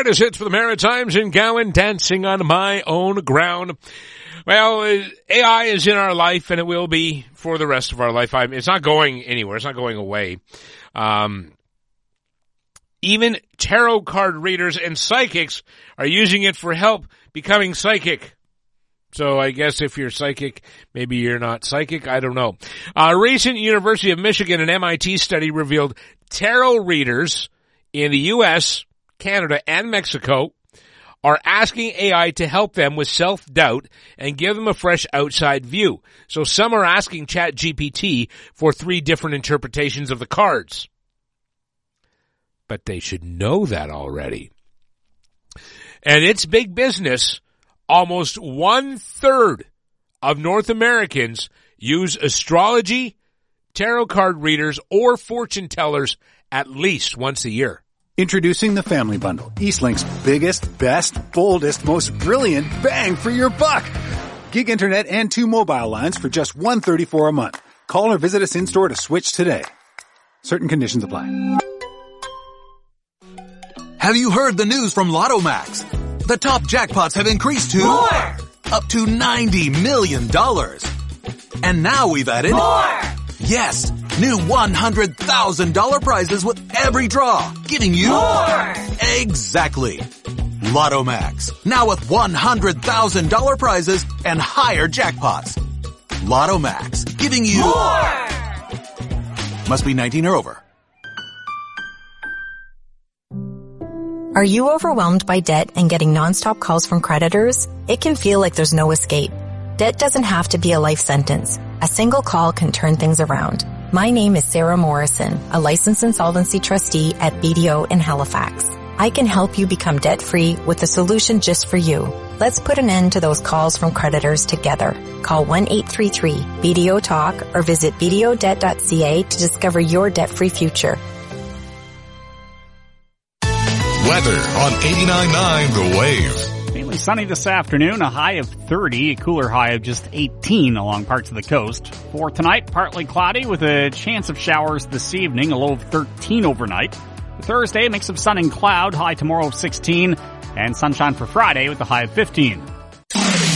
greatest hits for the Maritimes and Gowan, Dancing on My Own Ground. Well, AI is in our life, and it will be for the rest of our life. It's not going anywhere. It's not going away. Even tarot card readers and psychics are using it for help becoming psychic. So I guess if you're psychic, maybe you're not psychic. I don't know. A recent University of Michigan and MIT study revealed tarot readers in the U.S., Canada, and Mexico are asking AI to help them with self-doubt and give them a fresh outside view. So some are asking ChatGPT for 3 different interpretations of the cards. But they should know that already. And it's big business. Almost 1/3 of North Americans use astrology, tarot card readers, or fortune tellers at least once a year. Introducing the Family Bundle, Eastlink biggest, best, boldest, most brilliant bang for your buck. Gig internet and 2 mobile lines for just $134 a month. Call or visit us in-store to switch today. Certain conditions apply. Have you heard the news from Lotto Max? The top jackpots have increased to more! Up to $90 million. And now we've added more! Yes, new $100,000 prizes with every draw, giving you more! Exactly. Lotto Max, now with $100,000 prizes and higher jackpots. Lotto Max, giving you more! Must be 19 or over. Are you overwhelmed by debt and getting nonstop calls from creditors? It can feel like there's no escape. Debt doesn't have to be a life sentence. A single call can turn things around. My name is Sarah Morrison, a licensed insolvency trustee at BDO in Halifax. I can help you become debt-free with a solution just for you. Let's put an end to those calls from creditors together. Call 1-833-BDO-TALK or visit bdodebt.ca to discover your debt-free future. Weather on 89.9 The Wave. Mainly sunny this afternoon, a high of 30, a cooler high of just 18 along parts of the coast. For tonight, partly cloudy with a chance of showers this evening, a low of 13 overnight. For Thursday, a mix of sun and cloud, high tomorrow of 16, and sunshine for Friday with a high of 15.